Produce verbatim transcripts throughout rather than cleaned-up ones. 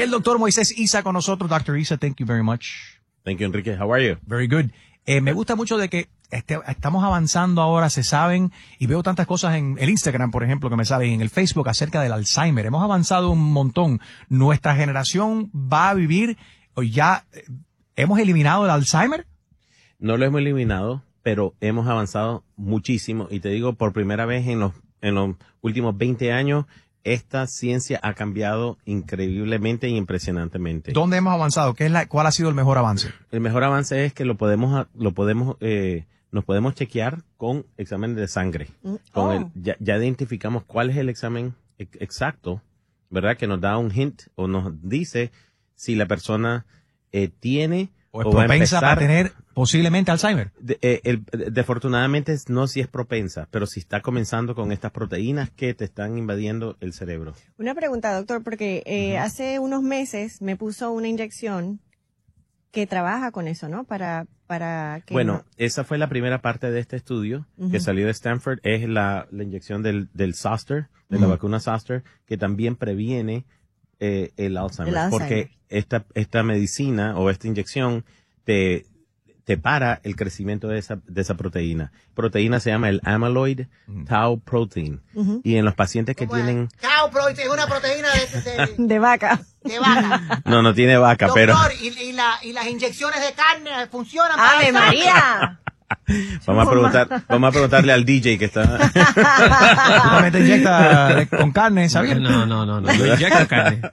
El doctor Moisés Isa con nosotros. doctor Isa, thank you very much. Thank you, Enrique. How are you? Very good. Eh, me gusta mucho de que este, estamos avanzando ahora, se saben, y veo tantas cosas en el Instagram, por ejemplo, que me salen, en el Facebook acerca del Alzheimer. Hemos avanzado un montón. Nuestra generación va a vivir, o ya, eh, ¿hemos eliminado el Alzheimer? No lo hemos eliminado, pero hemos avanzado muchísimo. Y te digo, por primera vez en los, en los últimos veinte años, esta ciencia ha cambiado increíblemente y impresionantemente. ¿Dónde hemos avanzado? ¿Qué es la, ¿Cuál ha sido el mejor avance? El mejor avance es que lo podemos, lo podemos, eh, nos podemos chequear con examen de sangre. Mm. Con Oh. el, ya, ya identificamos cuál es el examen ex- exacto, ¿verdad? Que nos da un hint o nos dice si la persona eh, tiene ¿O es o va a propensa empezar- para tener posiblemente Alzheimer? De, eh, el, desafortunadamente no si es propensa, pero si está comenzando con estas proteínas que te están invadiendo el cerebro. Una pregunta, doctor, porque eh, Ujú. hace unos meses me puso una inyección que trabaja con eso, ¿no? Para, para que Bueno, no- esa fue la primera parte de este estudio Ujú. que salió de Stanford, es la, la inyección del, del Zoster, de la Ujú. vacuna Zoster, que también previene eh, el Alzheimer, El Alzheimer. porque esta, esta medicina o esta inyección te, te para el crecimiento de esa, de esa proteína. Proteína se llama el amyloid Ujú. tau protein. Ujú. Y en los pacientes que ¿Cómo es? tienen... Cow protein es una proteína de, de, de vaca. de vaca. No, no tiene vaca, pero... Doctor, y, y, la, y las inyecciones de carne funcionan para ¡Ave el cáncer? María! Vamos a preguntar, vamos a preguntarle al D J que está... Solamente inyecta con carne, ¿sabía? No, no, no, no. Yo inyecto carne.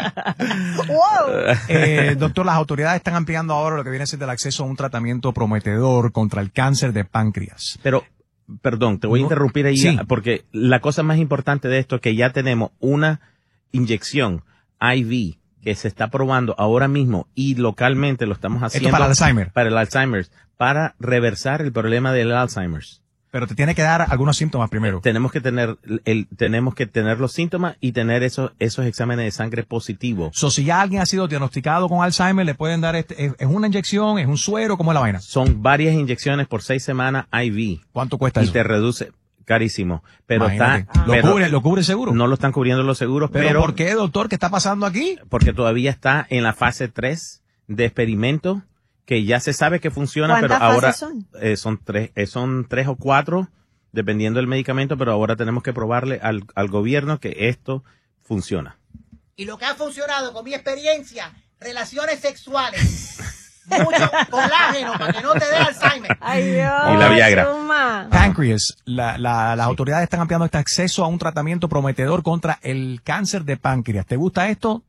¡Wow! Eh, doctor, las autoridades están ampliando ahora lo que viene a ser el acceso a un tratamiento prometedor contra el cáncer de páncreas. Pero, perdón, te voy a No, interrumpir ahí, sí. porque la cosa más importante de esto es que ya tenemos una inyección I V que se está probando ahora mismo y localmente lo estamos haciendo. Esto para el Alzheimer. Para el Alzheimer, para reversar el problema del Alzheimer. Pero te tiene que dar algunos síntomas primero. Tenemos que tener el, tenemos que tener los síntomas y tener esos, esos exámenes de sangre positivos. So, si ya alguien ha sido diagnosticado con Alzheimer, le pueden dar este, es, es una inyección, es un suero, ¿cómo es la vaina? Son varias inyecciones por seis semanas I V ¿Cuánto cuesta y eso? te reduce carísimo. Pero Imagínate. está, ¿Lo, pero cubre, ¿Lo cubre el seguro? no lo están cubriendo los seguros, ¿Pero, pero por qué, doctor? ¿Qué está pasando aquí? porque todavía está en la fase tres de experimento, que ya se sabe que funciona, pero ¿Cuántas ahora fases son? eh, son tres, eh, son tres o cuatro, dependiendo del medicamento, pero ahora tenemos que probarle al, al gobierno que esto funciona. Y lo que ha funcionado con mi experiencia, relaciones sexuales, mucho colágeno para que no te dé Alzheimer. ¡Ay, Dios! Y la Viagra. Chuma. Pancreas, la, la, las autoridades están ampliando este acceso a un tratamiento prometedor contra el cáncer de páncreas. ¿Te gusta esto?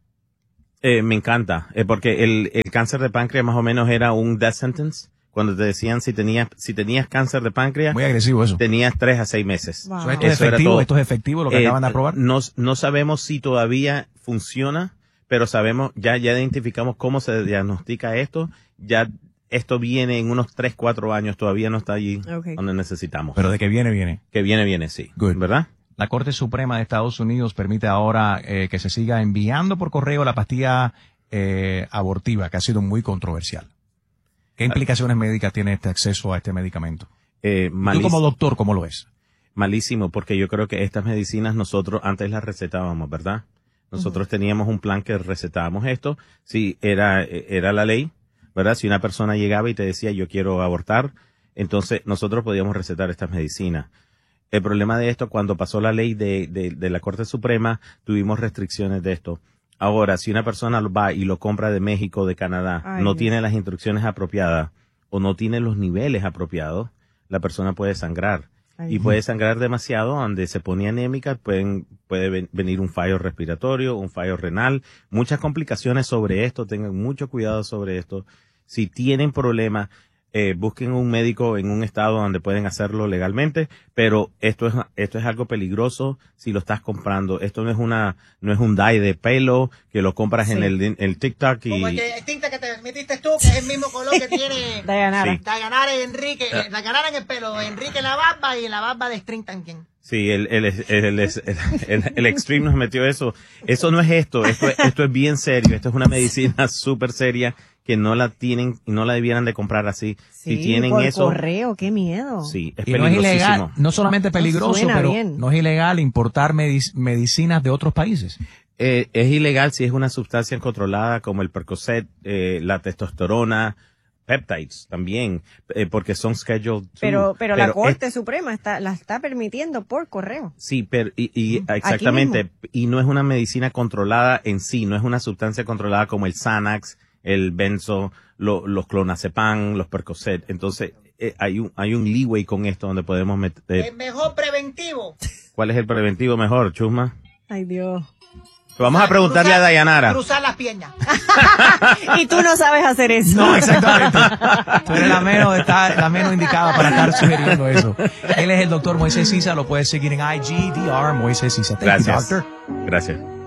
Eh, me encanta, eh, porque el, el cáncer de páncreas más o menos era un death sentence, cuando te decían si tenías, si tenías cáncer de páncreas, Muy agresivo eso. tenías tres a seis meses. Wow. So, ¿Esto es Eso era efectivo? todo. ¿Esto es efectivo lo que Eh, acaban de aprobar? No, no sabemos si todavía funciona, pero sabemos, ya, ya identificamos cómo se diagnostica esto. Ya esto viene en unos tres, cuatro años, todavía no está allí Ok. donde necesitamos. Pero de que viene, viene. que viene, viene, sí. Good. ¿Verdad? La Corte Suprema de Estados Unidos permite ahora eh, que se siga enviando por correo la pastilla eh, abortiva, que ha sido muy controversial. ¿Qué implicaciones médicas tiene este acceso a este medicamento? Eh, Tú malís- como doctor, ¿cómo lo ves? malísimo, porque yo creo que estas medicinas nosotros antes las recetábamos, ¿verdad? Nosotros teníamos un plan que recetábamos esto. Sí, era, era la ley, ¿verdad? Si una persona llegaba y te decía yo quiero abortar, entonces nosotros podíamos recetar estas medicinas. El problema de esto, cuando pasó la ley de, de, de la Corte Suprema, tuvimos restricciones de esto. Ahora, si una persona lo va y lo compra de México, de Canadá, Ay, no Dios. tiene las instrucciones apropiadas o no tiene los niveles apropiados, la persona puede sangrar. Ay, Y puede sangrar demasiado, donde se pone anémica, pueden, puede ven- venir un fallo respiratorio, un fallo renal, muchas complicaciones sobre esto, tengan mucho cuidado sobre esto. Si tienen problemas, eh, busquen un médico en un estado donde pueden hacerlo legalmente, pero esto es, esto es algo peligroso si lo estás comprando. Esto no es una, no es un dye de pelo que lo compras en Sí. el, en el TikTok Como el, y, que, el tinte que te metiste tú, que es el mismo color que tiene Dayanara. Sí. Dayanara y Enrique. Ah. Eh, Dayanara en el pelo, Enrique en la barba y en la barba de String también. sí, el, el, el, el, el, el- el Extreme nos metió eso. Eso no es esto, esto, es- esto es bien serio. Esto es una medicina súper seria que no la tienen y no la debieran de comprar así. Sí, si tienen por eso, correo, qué miedo. sí, es Y no es peligrosísimo. ilegal, no solamente peligroso, suena pero bien. no es ilegal importar medic- medicinas de otros países. Eh, es ilegal si es una sustancia controlada como el Percocet, eh, la testosterona, peptides también, eh, porque son scheduled two. Pero, pero, la Corte es, Suprema está, la está permitiendo por correo. Sí, pero, y, y exactamente, y no es una medicina controlada en sí, no es una sustancia controlada como el Xanax, el benzo, lo, los clonazepam, los Percocet. Entonces, eh, hay un, hay un leeway con esto donde podemos meter. El mejor preventivo. ¿Cuál es el preventivo mejor, Chusma? Ay, Dios. Vamos a preguntarle cruzar, a Dayanara. Cruzar las piernas. Y tú no sabes hacer eso. No, exactamente. Tú eres la menos, está, la menos indicada para estar sugiriendo eso. Él es el doctor Moisés Sisa, lo puedes seguir en I G D R Moisés Sisa. Thank you, Gracias. doctor. Gracias.